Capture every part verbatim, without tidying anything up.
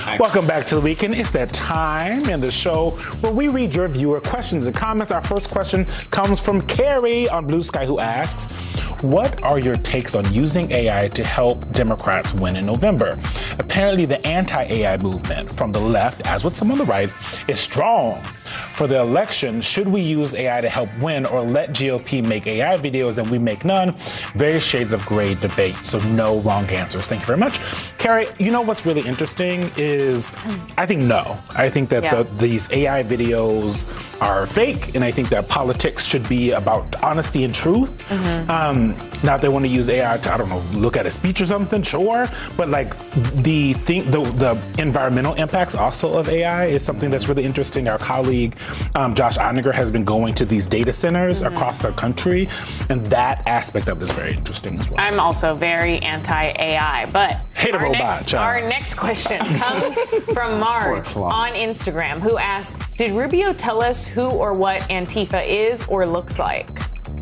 Welcome back to The Weekend. It's that time in the show where we read your viewer questions and comments. Our first question comes from Carrie on Blue Sky, who asks, what are your takes on using A I to help Democrats win in November? Apparently, the anti-A I movement from the left, as with some on the right, is strong. For the election, should we use A I to help win or let G O P make A I videos and we make none? Various shades of gray debate, so no wrong answers. Thank you very much. Carrie, you know what's really interesting is I think no. I think that yeah. the, these A I videos are fake, and I think that politics should be about honesty and truth. Mm-hmm. Um, now, if they want to use A I to, I don't know, look at a speech or something, sure. But like the thing, the, the environmental impacts also of A I is something that's really interesting. Our colleague Um, Josh Ottinger has been going to these data centers mm-hmm. across the country, and that aspect of it is very interesting as well. I'm also very anti-A I, but Hate our, a robot, next, our next question comes from Mark on Instagram, who asks, did Rubio tell us who or what Antifa is or looks like?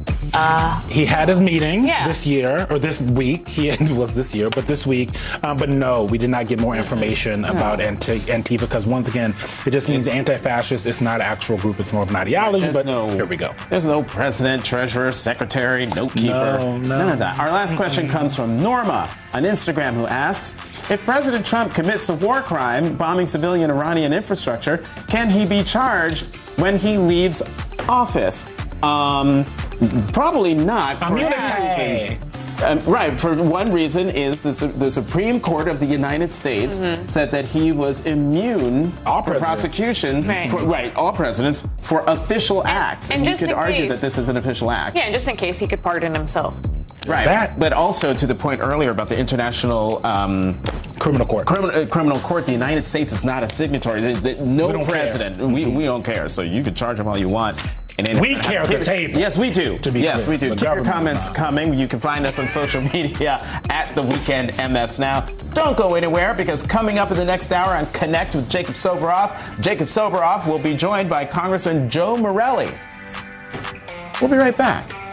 Uh, he had his meeting yeah. this year, or this week. He was this year, but this week. Um, but no, we did not get more information mm-hmm. about anti- Antifa, because once again, it just means anti-fascist. It's not an actual group. It's more of an ideology, there's but no, here we go. There's no president, treasurer, secretary, note keeper. No, no. None of that. Our last question comes from Norma on Instagram, who asks, if President Trump commits a war crime, bombing civilian Iranian infrastructure, can he be charged when he leaves office? Um, probably not. For reasons. Um, right. For one reason is the, the Supreme Court of the United States mm-hmm. said that he was immune all for prosecution. Right. For, right. All presidents for official and, acts. And, and just you could argue case, that this is an official act. Yeah, just in case he could pardon himself. Right. That. But also to the point earlier about the International um, Criminal Court. Criminal, uh, criminal Court, the United States is not a signatory. The, the, no president. We, we don't care. So you can charge him all you want. And we care at the table. Yes, we do. To be yes, clear. we do. The Keep your comments not. coming. You can find us on social media at The Weekend M S Now. Don't go anywhere, because coming up in the next hour on Connect with Jacob Soboroff, Jacob Soboroff will be joined by Congressman Joe Morelle. We'll be right back.